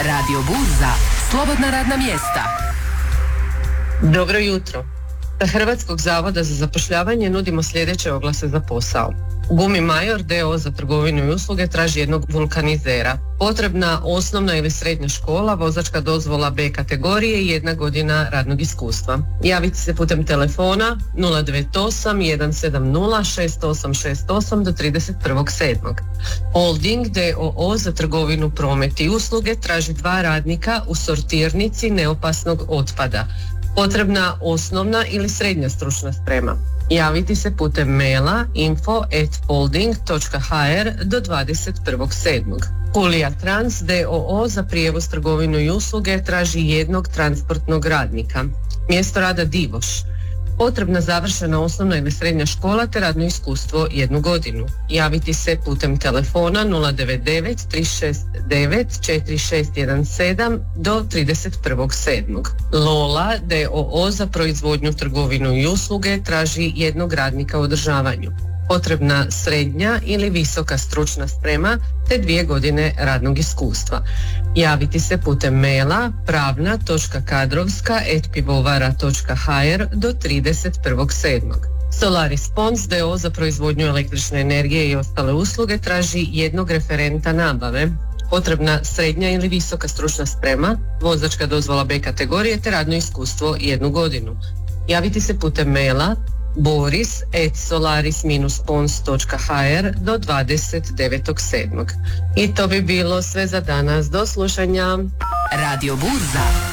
Radio Burza, slobodna radna mjesta. Dobro jutro. Sa Hrvatskog zavoda za zapošljavanje nudimo sljedeće oglase za posao. Gumi Major d.o.o. za trgovinu i usluge traži jednog vulkanizera. Potrebna osnovna ili srednja škola, vozačka dozvola B kategorije i 1 godina radnog iskustva. Javite se putem telefona 098 170 6868 do 31.7. Holding d.o.o. za trgovinu, promet i usluge traži 2 radnika u sortirnici neopasnog otpada. Potrebna osnovna ili srednja stručna sprema. Javiti se putem maila info@holding.hr do 21.7. Pulija Trans d.o.o. za prijevoz, trgovinu i usluge traži jednog transportnog radnika. Mjesto rada Divoš. Potrebna završena osnovna ili srednja škola te radno iskustvo 1 godinu. Javiti se putem telefona 099 369 4617 do 31.7. Lola d.o.o. za proizvodnju, trgovinu i usluge traži jednog radnika u održavanju. Potrebna srednja ili visoka stručna sprema te 2 godine radnog iskustva. Javiti se putem maila pravna.kadrovska@pivovara.hr do 31.7. Solaris Pons d.o.o. za proizvodnju električne energije i ostale usluge traži jednog referenta nabave. Potrebna srednja ili visoka stručna sprema, vozačka dozvola B kategorije te radno iskustvo 1 godinu. Javiti se putem maila boris@solaris-pons.hr do 29.7. I to bi bilo sve za danas. Do slušanja. Radio Burza.